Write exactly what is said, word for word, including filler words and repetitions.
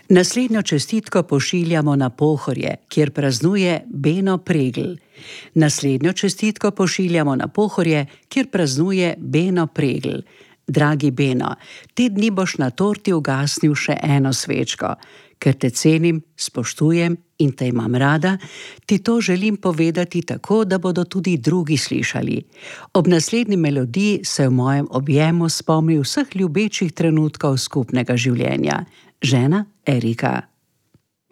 Naslednjo čestitko pošiljamo na Pohorje, kjer praznuje Beno Pregl. Naslednjo čestitko pošiljamo na Pohorje, kjer praznuje Beno Pregl. Dragi Beno, te dni boš na torti ugasnil še eno svečko. Ker te cenim, spoštujem in te imam rada, ti to želim povedati tako, da bodo tudi drugi slišali. Ob naslednji melodiji se v mojem objemu spomni vseh ljubečih trenutkov skupnega življenja. Žena Erika.